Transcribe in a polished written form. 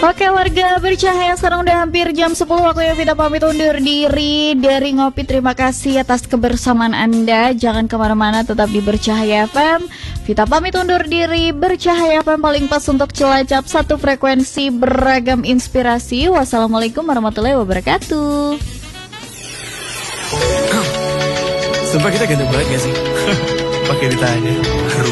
Oke warga bercahaya, sekarang udah hampir jam 10 waktunya Vita pamit undur diri dari Ngopi. Terima kasih atas kebersamaan Anda. Jangan kemana-mana, tetap di Bercahaya FM. Vita pamit undur diri. Bercahaya FM paling pas untuk celacap, satu frekuensi, beragam inspirasi. Wassalamualaikum warahmatullahi wabarakatuh. Sumpah kita ganteng banget gak sih? Pakai ditanya.